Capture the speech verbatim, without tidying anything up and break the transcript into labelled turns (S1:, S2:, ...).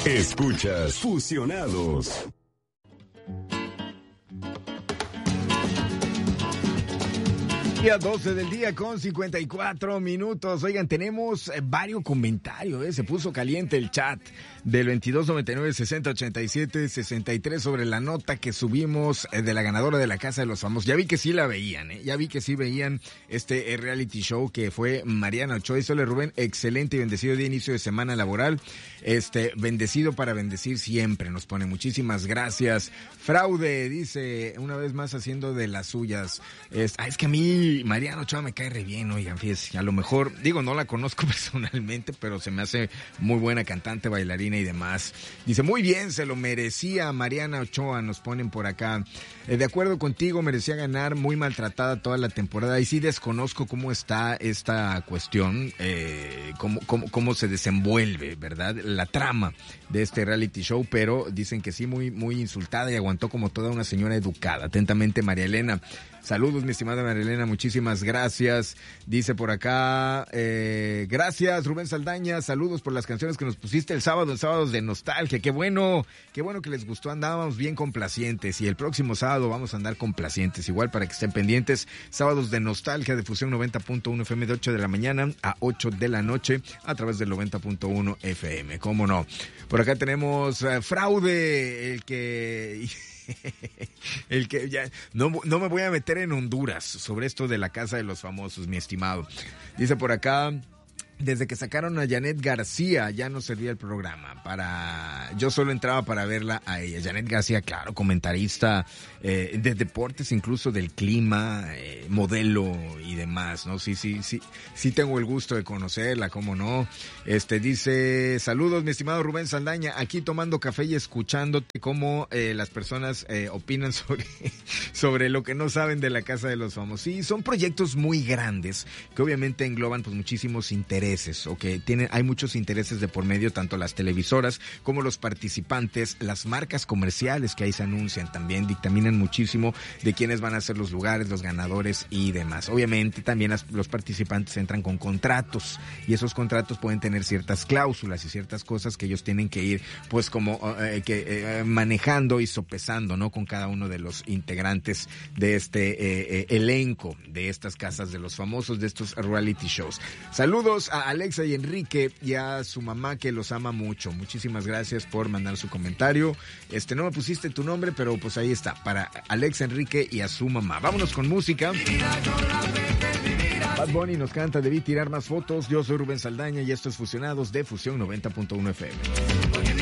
S1: Escuchas Fusionados.
S2: Día doce del día con cincuenta y cuatro minutos. Oigan, tenemos varios comentarios, ¿eh? Se puso caliente el chat del veintidós noventa y nueve, sesenta, ochenta y siete, sesenta y tres sobre la nota que subimos de la ganadora de la Casa de los Famosos. Ya vi que sí la veían, ¿eh? Ya vi que sí veían este reality show que fue Mariana Ochoa. Y Sole Rubén, excelente y bendecido día, inicio de semana laboral. Este, bendecido para bendecir siempre, nos pone. Muchísimas gracias. Fraude, dice, una vez más haciendo de las suyas. Es, ah, es que a mí Mariana Ochoa me cae re bien, oigan, fíjense, a lo mejor, digo, no la conozco personalmente, pero se me hace muy buena cantante, bailarina y demás. Dice, muy bien, se lo merecía Mariana Ochoa, nos ponen por acá. Eh, de acuerdo contigo, merecía ganar, muy maltratada toda la temporada, y sí desconozco cómo está esta cuestión, eh, cómo, cómo, cómo se desenvuelve, ¿verdad? La trama de este reality show, pero dicen que sí, muy, muy insultada y aguantó como toda una señora educada. Atentamente, María Elena. Saludos, mi estimada María Elena, muchísimas gracias. Dice por acá, eh, gracias Rubén Saldaña, saludos por las canciones que nos pusiste el sábado, el sábado de nostalgia. Qué bueno, qué bueno que les gustó, andábamos bien complacientes y el próximo sábado vamos a andar complacientes, igual para que estén pendientes. Sábados de nostalgia de Fusión noventa punto uno F M de ocho de la mañana a ocho de la noche a través del noventa punto uno F M, cómo no. Por acá tenemos uh, Fraude, el que... El que ya no, no me voy a meter en Honduras sobre esto de la Casa de los Famosos, mi estimado. Dice por acá, desde que sacaron a Janet García ya no servía el programa. Para yo solo entraba para verla a ella. Janet García, claro, comentarista eh, de deportes, incluso del clima, eh, modelo y demás, ¿no? Sí, sí, sí, sí tengo el gusto de conocerla, cómo no. Este dice, saludos, mi estimado Rubén Saldaña, aquí tomando café y escuchándote cómo eh, las personas eh, opinan sobre, sobre lo que no saben de la Casa de los Famosos. Sí, son proyectos muy grandes que obviamente engloban pues muchísimos intereses, o que tienen, hay muchos intereses de por medio, tanto las televisoras como los participantes, las marcas comerciales que ahí se anuncian también dictaminan muchísimo de quiénes van a ser los lugares, los ganadores y demás. Obviamente también las, los participantes entran con contratos y esos contratos pueden tener ciertas cláusulas y ciertas cosas que ellos tienen que ir pues como eh, que eh, manejando y sopesando, ¿no? Con cada uno de los integrantes de este eh, eh, elenco de estas Casas de los Famosos, de estos reality shows. Saludos a Alexa y Enrique y a su mamá que los ama mucho. Muchísimas gracias por mandar su comentario. Este, no me pusiste tu nombre, pero pues ahí está, para Alexa, Enrique y a su mamá. Vámonos con música. Bad Bunny nos canta, debí tirar más fotos. Yo soy Rubén Saldaña y esto es Fusionados de Fusión noventa punto uno F M.